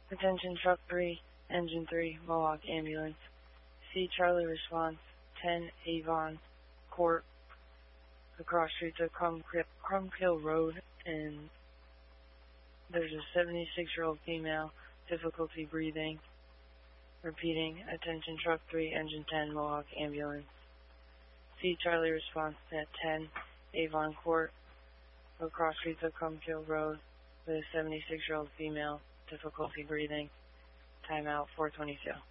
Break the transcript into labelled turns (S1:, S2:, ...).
S1: Attention Truck 3, Engine 3, Mohawk Ambulance. C Charlie response, 10 Avon Court, across streets of Crumpkill Road, and there's a 76-year-old female, difficulty breathing. Repeating, attention Truck 3, Engine 10, Mohawk Ambulance. C Charlie response at 10 Avon Court, across streets of Crumpkill Road, with a 76-year-old female, difficulty breathing. Timeout 422.